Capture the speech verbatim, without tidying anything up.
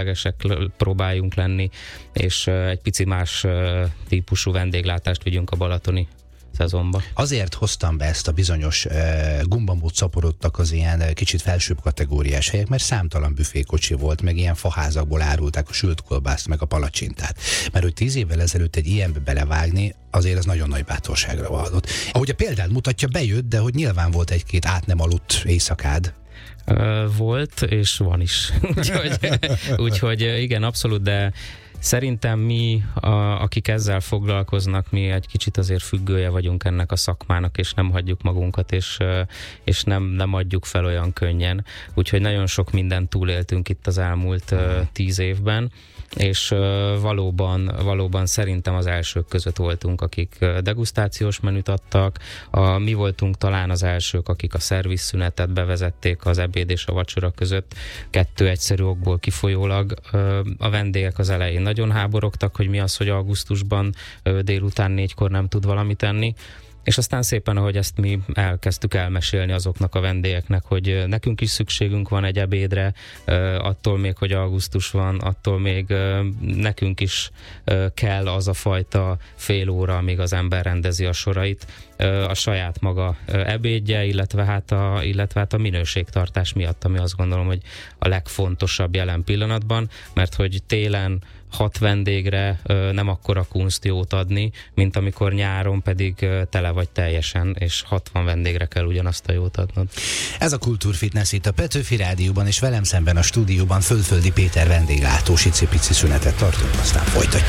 próbáljunk lenni, és egy pici más típusú vendéglátást vigyünk a balatoni szezonba. Azért hoztam be ezt a bizonyos uh, gumbamód szaporodtak az ilyen uh, kicsit felsőbb kategóriás helyek, mert számtalan büfékocsi volt, meg ilyen faházakból árulták a sült kolbászt, meg a palacsintát. Mert hogy tíz évvel ezelőtt egy ilyenbe belevágni, azért az nagyon nagy bátorságra vallott. Ahogy a példát mutatja, bejött, de hogy nyilván volt egy-két át nem aludt éjszakád. Volt, és van is. úgyhogy, úgyhogy igen, abszolút, de szerintem mi, a, akik ezzel foglalkoznak, mi egy kicsit azért függője vagyunk ennek a szakmának, és nem hagyjuk magunkat, és, és nem, nem adjuk fel olyan könnyen. Úgyhogy nagyon sok mindent túléltünk itt az elmúlt uh, tíz évben, és uh, valóban, valóban szerintem az elsők között voltunk, akik degustációs menüt adtak. A, mi voltunk talán az elsők, akik a szervizszünetet bevezették az ebéd és a vacsora között. Kettő egyszerű okból kifolyólag. Uh, a vendégek az elején nagyon háborogtak, hogy mi az, hogy augusztusban délután négykor nem tud valamit enni. És aztán szépen, ahogy ezt mi elkezdtük elmesélni azoknak a vendégeknek, hogy nekünk is szükségünk van egy ebédre, attól még, hogy augusztus van, attól még nekünk is kell az a fajta fél óra, amíg az ember rendezi a sorait, a saját maga ebédje, illetve hát a, illetve hát a minőségtartás miatt, ami azt gondolom, hogy a legfontosabb jelen pillanatban, mert hogy télen hat vendégre ö, nem akkora kunst jót adni, mint amikor nyáron pedig ö, tele vagy teljesen, és hatvan vendégre kell ugyanazt a jót adnod. Ez a Kultúrfitness itt a Petőfi Rádióban, és velem szemben a stúdióban Földföldi Péter vendéglátós, icipici szünetet tartunk, aztán folytatjuk.